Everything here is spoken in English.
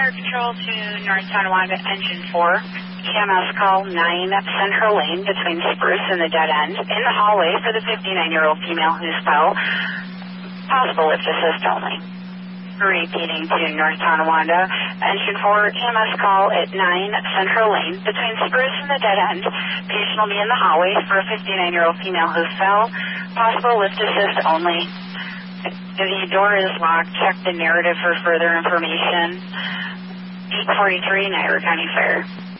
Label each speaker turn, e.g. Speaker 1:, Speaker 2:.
Speaker 1: Fire Control to North Tonawanda, Engine 4. EMS call 9 Central Lane between Spruce and the dead end. In the hallway for the 59-year-old female who fell. Possible lift assist only. Repeating to North Tonawanda, Engine 4, EMS call at 9 Central Lane between Spruce and the dead end. Patient will be in the hallway for a 59-year-old female who fell. Possible lift assist only. The door is locked. Check the narrative for further information. 843 Niagara County Fair.